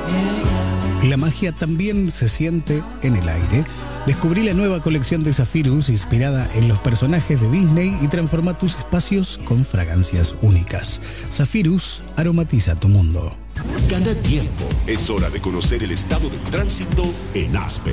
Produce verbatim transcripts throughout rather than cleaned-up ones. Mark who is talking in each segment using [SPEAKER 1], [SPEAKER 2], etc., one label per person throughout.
[SPEAKER 1] La magia también se siente en el aire. Descubrí la nueva colección de Zephyrus inspirada en los personajes de Disney y transforma tus espacios con fragancias únicas. Zephyrus aromatiza tu mundo.
[SPEAKER 2] Gana tiempo. Es hora de conocer el estado del tránsito en Aspen.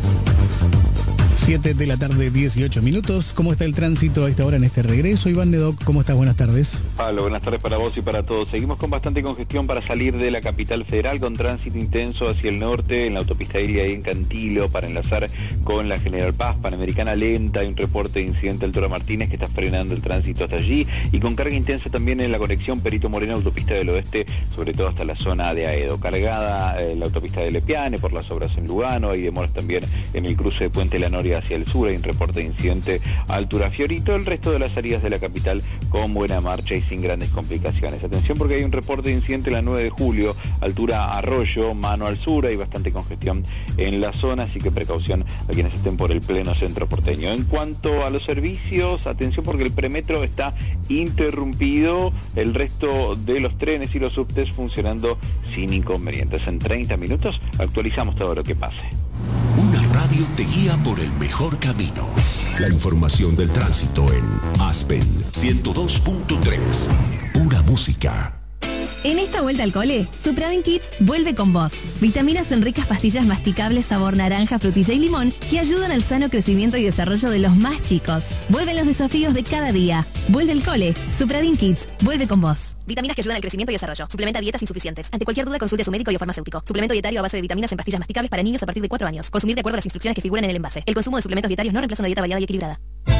[SPEAKER 1] siete de la tarde, dieciocho minutos. ¿Cómo está el tránsito a esta hora en este regreso? Iván Nedoc, ¿cómo estás? Buenas tardes.
[SPEAKER 3] Pablo, buenas tardes para vos y para todos. Seguimos con bastante congestión para salir de la capital federal, con tránsito intenso hacia el norte, en la autopista aérea y en Cantilo, para enlazar con la General Paz, Panamericana lenta. Hay un reporte de incidente Altura Martínez que está frenando el tránsito hasta allí, y con carga intensa también en la conexión Perito Moreno, autopista del oeste, sobre todo hasta la zona de Aedo. Cargada eh, la autopista de Lepiane por las obras en Lugano. Hay demoras también en el cruce de Puente La Noria hacia el sur. Hay un reporte de incidente a altura Fiorito. El resto de las salidas de la capital con buena marcha y sin grandes complicaciones. Atención, porque hay un reporte de incidente la nueve de julio, altura Arroyo, mano al sur. Hay bastante congestión en la zona, así que precaución a quienes estén por el pleno centro porteño. En cuanto a los servicios, atención, porque el premetro está interrumpido. El resto de los trenes y los subtes funcionando sin inconvenientes. En treinta minutos actualizamos todo lo que pase.
[SPEAKER 2] Una radio te guía por el mejor camino. La información del tránsito en Aspen ciento dos punto tres. Pura música.
[SPEAKER 4] En esta vuelta al cole, Supradin Kids vuelve con vos. Vitaminas en ricas pastillas masticables sabor naranja, frutilla y limón que ayudan al sano crecimiento y desarrollo de los más chicos. Vuelven los desafíos de cada día. Vuelve el cole. Supradin Kids vuelve con vos.
[SPEAKER 5] Vitaminas que ayudan al crecimiento y desarrollo. Suplementa dietas insuficientes. Ante cualquier duda, consulte a su médico y o farmacéutico. Suplemento dietario a base de vitaminas en pastillas masticables para niños a partir de cuatro años. Consumir de acuerdo a las instrucciones que figuran en el envase. El consumo de suplementos dietarios no reemplaza una dieta variada y equilibrada.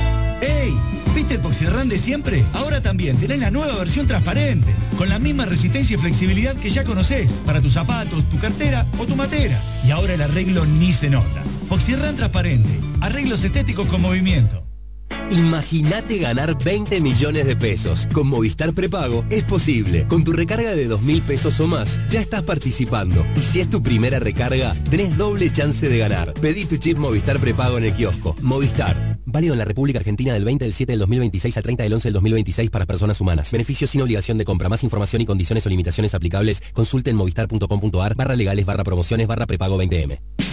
[SPEAKER 6] ¡Ey! ¿Viste el Poxirran de siempre? Ahora también tenés la nueva versión transparente, con la misma resistencia y flexibilidad que ya conocés, para tus zapatos, tu cartera o tu matera. Y ahora el arreglo ni se nota. Poxirran transparente, arreglos estéticos con movimiento.
[SPEAKER 7] Imagínate ganar veinte millones de pesos. Con Movistar Prepago es posible. Con tu recarga de dos mil pesos o más, ya estás participando. Y si es tu primera recarga, tenés doble chance de ganar. Pedí tu chip Movistar Prepago en el kiosco. Movistar. Válido en la República Argentina del veinte del siete del dos mil veintiséis al treinta del once del dos mil veintiséis para personas humanas. Beneficios sin obligación de compra. Más información y condiciones o limitaciones aplicables. Consulte en movistar punto com punto ar barra legales barra promociones barra prepago veinte eme.